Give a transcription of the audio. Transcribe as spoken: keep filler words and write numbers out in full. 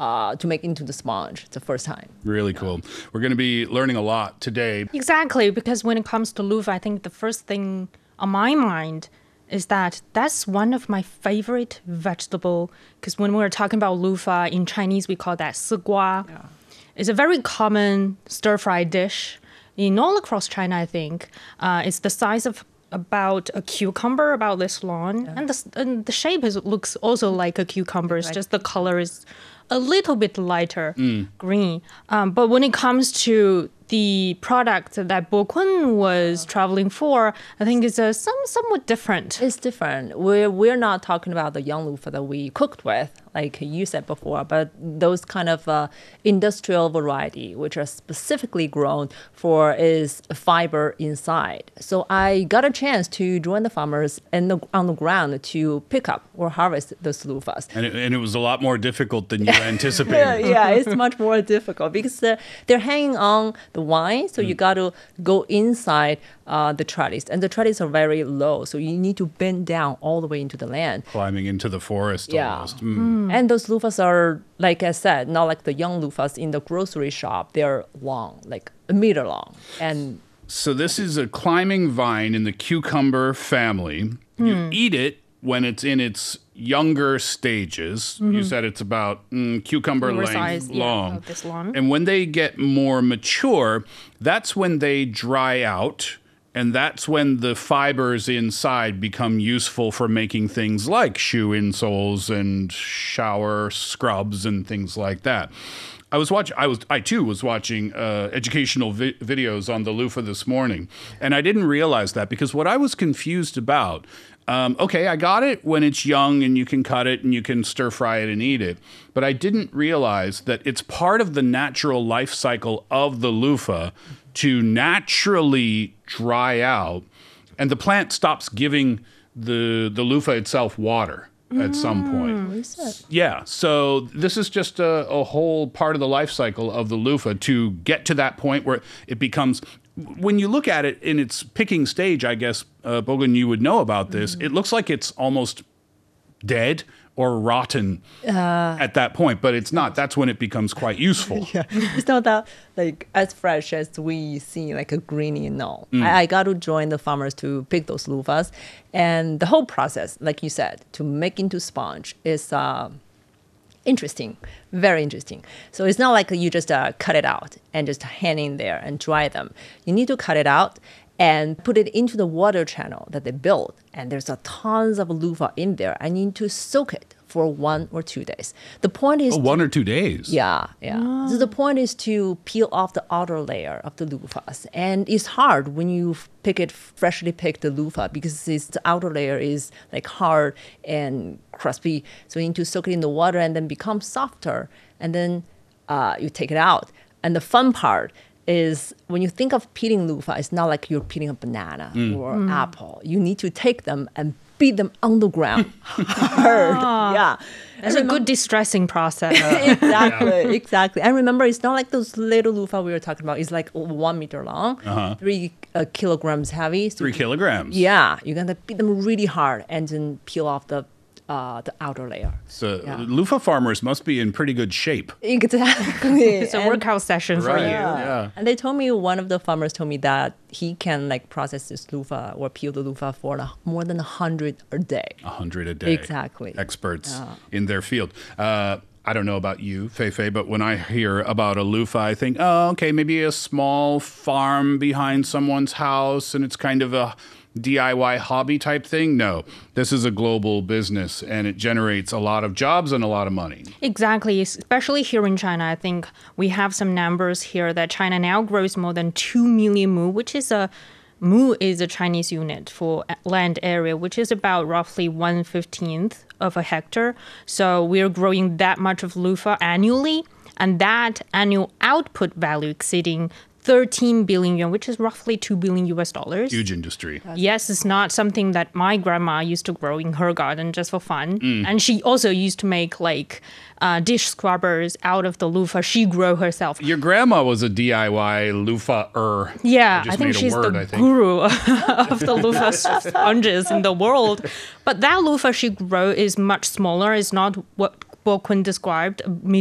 uh, to make into the sponge the first time. Really cool. We're going to be learning a lot today. Exactly, because when it comes to loofah, I think the first thing on my mind is that that's one of my favorite vegetable. Because when we're talking about loofah, in Chinese, we call that sigua. Yeah. It's a very common stir-fry dish in all across China, I think. Uh, it's the size of about a cucumber, about this long. Yeah. And, the, and the shape is, looks also like a cucumber. It's just the color is a little bit lighter mm. green. Um, but when it comes to the product that Bo Kun was traveling for, I think it's uh, some somewhat different. It's different. We're, we're not talking about the young loofah that we cooked with, like you said before, but those kind of uh, industrial variety, which are specifically grown for is fiber inside. So I got a chance to join the farmers in the, on the ground to pick up or harvest those loofahs. And it, and it was a lot more difficult than you anticipated. Yeah, it's much more difficult because uh, they're hanging on the vine, so mm. you got to go inside uh, the trellis, and the trellis are very low, so you need to bend down all the way into the land. Climbing into the forest yeah. almost. Mm. Mm. And those loofahs are, like I said, not like the young loofahs in the grocery shop. They're long, like a meter long. And so this is a climbing vine in the cucumber family. Mm. You eat it when it's in its younger stages. Mm-hmm. You said it's about mm, cucumber length size, long. Yeah, this long. And when they get more mature, that's when they dry out. And that's when the fibers inside become useful for making things like shoe insoles and shower scrubs and things like that. I was watching. I was. I too was watching uh, educational vi- videos on the loofah this morning, and I didn't realize that because what I was confused about. Um, okay, I got it when it's young and you can cut it and you can stir fry it and eat it, but I didn't realize that it's part of the natural life cycle of the loofah to naturally dry out, and the plant stops giving the the loofah itself water at some point. Mm, yeah, so this is just a, a whole part of the life cycle of the loofah to get to that point where it becomes, when you look at it in its picking stage, I guess, uh, Bo Kun, you would know about this, mm. it looks like it's almost dead or rotten uh, at that point, but it's not. That's when it becomes quite useful. Yeah, it's not that like as fresh as we see like a greenie. No, mm. I, I got to join the farmers to pick those loofahs, and the whole process, like you said, to make into sponge is uh, interesting, very interesting. So it's not like you just uh, cut it out and just hang in there and dry them. You need to cut it out and put it into the water channel that they built. And there's a tons of loofah in there. I need to soak it for one or two days. The point is... Oh, to, one or two days? Yeah, yeah. Oh. So the point is to peel off the outer layer of the loofahs. And it's hard when you pick it, freshly pick the loofah, because it's, the outer layer is like hard and crispy. So you need to soak it in the water and then become softer. And then uh, you take it out. And the fun part is when you think of peeling loofah, it's not like you're peeling a banana mm. or mm. apple. You need to take them and beat them on the ground hard. Yeah. It's a good distressing process. exactly, yeah. exactly. And remember, it's not like those little loofah we were talking about. It's like one meter long, uh-huh. three uh, kilograms heavy. So three kilograms? Yeah. You're going to beat them really hard and then peel off the Uh, the outer layer. So yeah. loofah farmers must be in pretty good shape. Exactly. It's a and, workout session right, for you. Yeah. yeah. And they told me, one of the farmers told me that he can like process this loofah or peel the loofah for more than a hundred a day. A hundred a day. Exactly. Experts yeah. in their field. Uh, I don't know about you, Fei Fei, but when I hear about a loofah, I think, oh, okay, maybe a small farm behind someone's house and it's kind of a D I Y hobby type thing. No, this is a global business and it generates a lot of jobs and a lot of money. Exactly, especially here in China. I think we have some numbers here that China now grows more than two million mu, which is a mu is a Chinese unit for land area, which is about roughly one fifteenth of a hectare. So we're growing that much of loofah annually, and that annual output value exceeding thirteen billion yuan, which is roughly two billion U S dollars. Huge industry. Yes, it's not something that my grandma used to grow in her garden just for fun. Mm. And she also used to make like uh, dish scrubbers out of the loofah she grew herself. Your grandma was a D I Y loofah-er. Yeah, I, I think she's word, the I think. guru of the loofah sponges in the world. But that loofah she grew is much smaller. It's not what Bo Kun described,